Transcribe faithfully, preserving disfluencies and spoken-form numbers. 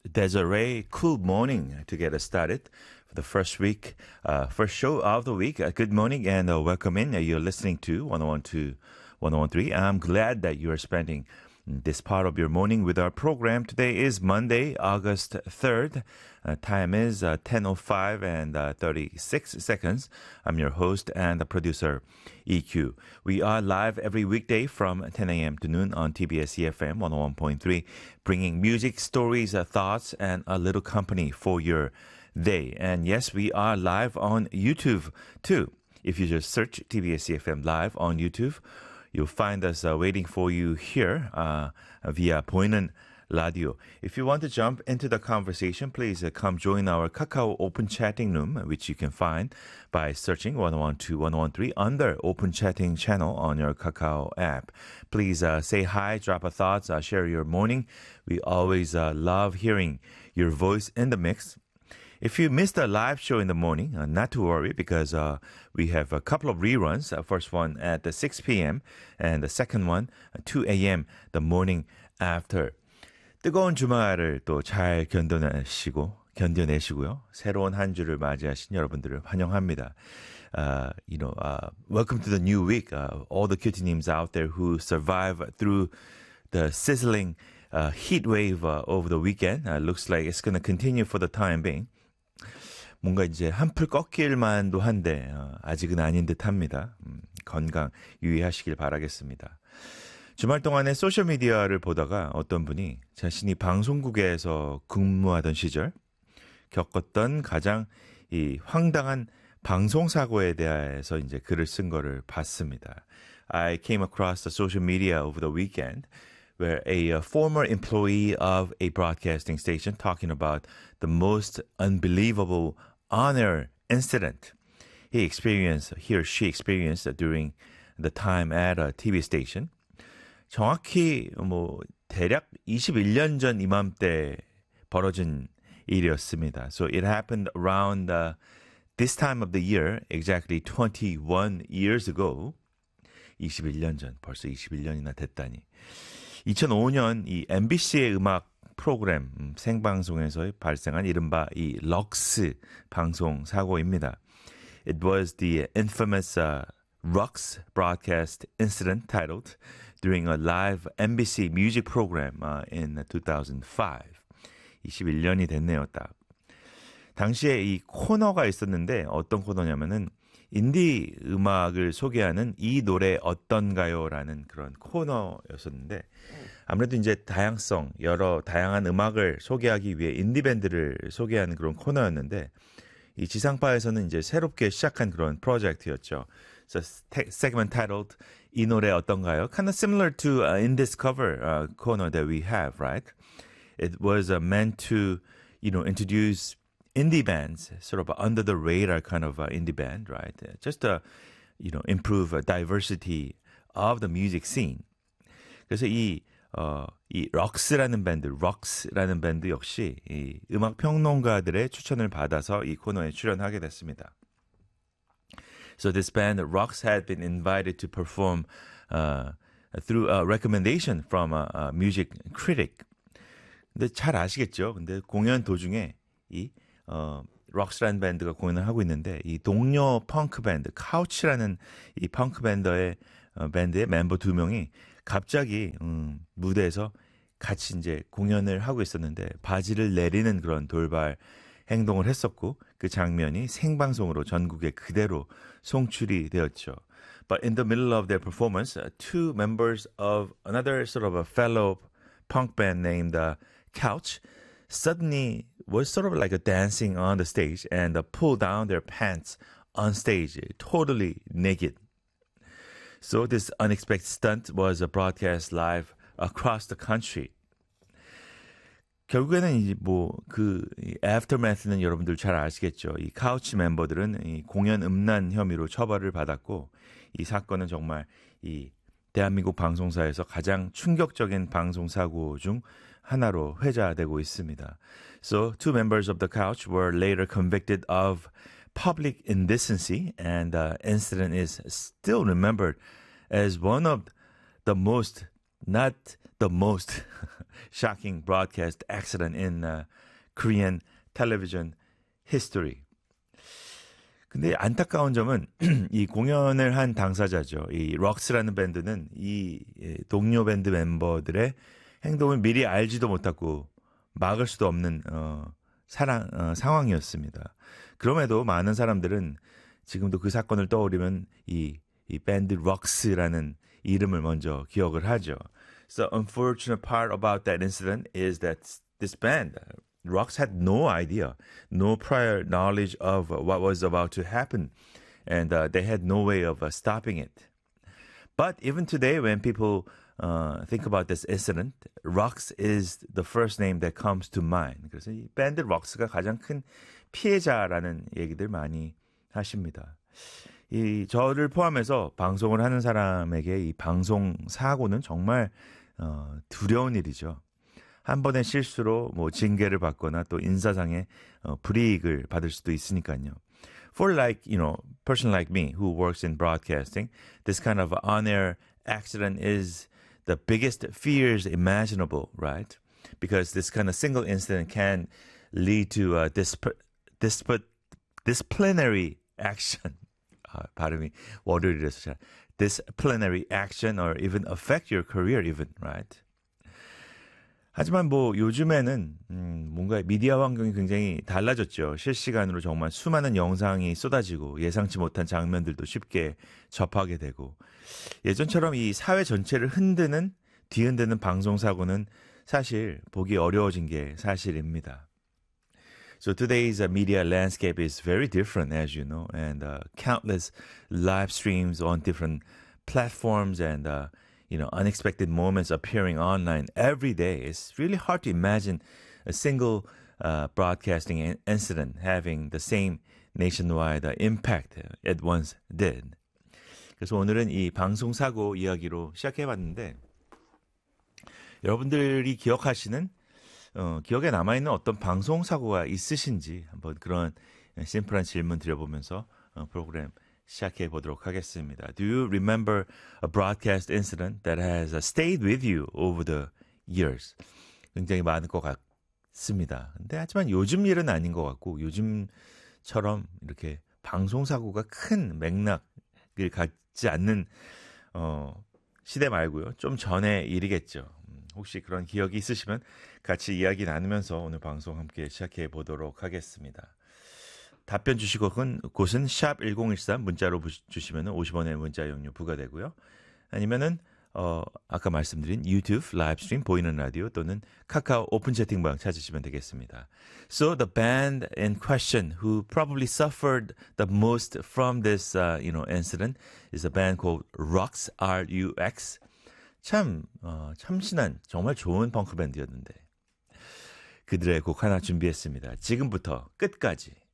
Desiree. Cool morning to get us started for the first week, uh, first show of the week. Uh, good morning and uh, welcome in. Uh, you're listening to one oh one two, one oh one three. I'm glad that you are spending this part of your morning with our program. Today is Monday, August third. Uh, time is uh, ten oh five and uh, thirty-six seconds. I'm your host and the producer, E Q. We are live every weekday from ten a.m. to noon on T B S E F M one oh one point three, bringing music, stories, uh, thoughts, and a little company for your day. And yes, we are live on YouTube too. If you just search T B S E F M live on YouTube, you'll find us uh, waiting for you here uh, via 보이는 라디오. If you want to jump into the conversation, please uh, come join our Kakao Open Chatting Room, which you can find by searching one oh one two, one oh one three under Open Chatting channel on your Kakao app. Please uh, say hi, drop a thoughts, uh, share your morning. We always uh, love hearing your voice in the mix. If you missed a live show in the morning, uh, not to worry because uh, we have a couple of reruns. Uh, first one at the six p.m. and the second one at two a.m. the morning after. 뜨거운 주말을 또 잘 견뎌내시고 견뎌내시고요. 새로운 한 주를 맞이하신 여러분들을 환영합니다. Uh, you know, uh, welcome to the new week. Uh, all the cutie-nims out there who survive through the sizzling uh, heat wave uh, over the weekend. Uh, looks like it's going to continue for the time being. 뭔가 이제 한풀 꺾일 만도 한데 어, 아직은 아닌 듯합니다. 음, 건강 유의하시길 바라겠습니다. 주말 동안에 소셜미디어를 보다가 어떤 분이 자신이 방송국에서 근무하던 시절 겪었던 가장 이 황당한 방송사고에 대해서 이제 글을 쓴 거를 봤습니다. I came across the social media over the weekend where a, a former employee of a broadcasting station talking about the most unbelievable on-air incident he experienced, he or she experienced during the time at a T V station. 정확히 뭐 대략 이십일 년 전 이맘때 벌어진 일이었습니다. So it happened around uh, this time of the year, exactly twenty-one years ago. 이십일 년 전, 벌써 이십일 년이나 됐다니. 이천오 년 이 엠비씨의 음악 프로그램 음, 생방송에서 발생한 이른바 이 럭스 방송 사고입니다. It was the infamous uh, Rux broadcast incident titled during a live 엠비씨 music program uh, in two thousand five. 이십일 년이 됐네요, 딱. 당시에 이 코너가 있었는데 어떤 코너냐면은 인디 음악을 소개하는 이 노래 어떤가요라는 그런 코너였었는데 아무래도 이제 다양성, 여러 다양한 음악을 소개하기 위해 인디 밴드를 소개하는 그런 코너였는데 이 지상파에서는 이제 새롭게 시작한 그런 프로젝트였죠. So segment titled 이 노래 어떤가요? Kind of similar to uh, in this cover uh, corner that we have, right? It was uh, meant to, you know, introduce indie bands, sort of under the radar kind of uh, indie band, right? Just to, you know, improve uh, diversity of the music scene. 그래서 이, 어, 이 럭스라는 밴드, 럭스라는 밴드 역시 이 음악 평론가들의 추천을 받아서 이 코너에 출연하게 됐습니다. So this band, Rux, had been invited to perform uh, through a recommendation from a, a music critic. 근데 잘 아시겠죠? 근데 공연 도중에 이 어, 럭스라는 밴드가 공연을 하고 있는데 이 동료 펑크 밴드 카우치라는 이 펑크 밴드의 어, 밴드의 멤버 두 명이 갑자기 음, 무대에서 같이 이제 공연을 하고 있었는데 바지를 내리는 그런 돌발 행동을 했었고 그 장면이 생방송으로 전국에 그대로 송출이 되었죠. But in the middle of their performance, uh, two members of another sort of a fellow punk band named uh, Couch suddenly was sort of like a dancing on the stage and uh, pulled down their pants on stage, totally naked. So this unexpected stunt was uh, broadcast live across the country. 결국에는 이 뭐그 애프터매스는 여러분들 잘 아시겠죠. 이 카우치 멤버들은 이 공연 음란 혐의로 처벌을 받았고 이 사건은 정말 이 대한민국 방송사에서 가장 충격적인 방송 사고 중 하나로 회자되고 있습니다. So two members of the couch were later convicted of public indecency, and the incident is still remembered as one of the most, not the most shocking broadcast accident in uh, Korean television history. 근데 안타까운 점은 이 공연을 한 당사자죠. 이 럭스라는 밴드는 이 동료 밴드 멤버들의 행동을 미리 알지도 못하고 막을 수도 없는 어, 사랑, 어, 상황이었습니다. 그럼에도 많은 사람들은 지금도 그 사건을 떠올리면 이, 이 밴드 럭스라는 이름을 먼저 기억을 하죠. So unfortunate part about that incident is that this band Rox had no idea, no prior knowledge of what was about to happen, and uh, they had no way of uh, stopping it. But even today, when people uh, think about this incident, Rox is the first name that comes to mind. 그래서 이 밴드 럭스가 가장 큰 피해자라는 얘기들 많이 하십니다. 이 저를 포함해서 방송을 하는 사람에게 이 방송 사고는 정말 어, 두려운 일이죠. 한 번의 실수로 뭐 징계를 받거나 또 인사상의 어, 불이익을 받을 수도 있으니까요. For like, you know, person like me who works in broadcasting, this kind of on-air accident is the biggest fears imaginable, right? Because this kind of single incident can lead to a disp- disp- disciplinary action. 아, 발음이 월요일이라서 잘. Disciplinary action or even affect your career even, right? 하지만 뭐 요즘에는 음, 뭔가 미디어 환경이 굉장히 달라졌죠. 실시간으로 정말 수많은 영상이 쏟아지고 예상치 못한 장면들도 쉽게 접하게 되고 예전처럼 이 사회 전체를 흔드는 뒤흔드는 방송사고는 사실 보기 어려워진 게 사실입니다. So today's uh, media landscape is very different, as you know, and uh, countless live streams on different platforms and uh, you know, unexpected moments appearing online every day. It's really hard to imagine a single uh, broadcasting in- incident having the same nationwide uh, impact it once did. 그래서 오늘은 이 방송사고 이야기로 시작해봤는데 여러분들이 기억하시는 어, 기억에 남아있는 어떤 방송사고가 있으신지 한번 그런 심플한 질문 드려보면서 어, 프로그램 시작해 보도록 하겠습니다. Do you remember a broadcast incident that has stayed with you over the years? 굉장히 많을 것 같습니다. 근데 하지만 요즘 일은 아닌 것 같고 요즘처럼 이렇게 방송사고가 큰 맥락을 갖지 않는 어, 시대 말고요. 좀 전의 일이겠죠. 혹시 그런 기억이 있으시면 같이 이야기 나누면서 오늘 방송 함께 시작해 보도록 하겠습니다. 답변 주시고는 곳은 샵 일공일삼 문자로 주시면 오십 원의 문자 용료 부과되고요. 아니면은 어, 아까 말씀드린 유튜브 라이브 스트림 보이는 라디오 또는 카카오 오픈 채팅방 찾으시면 되겠습니다. So the band in question who probably suffered the most from this uh, you know incident is a band called Rux R U X. 참 어, 참신한 정말 좋은 펑크 밴드였는데 그들의 곡 하나 준비했습니다. 지금부터 끝까지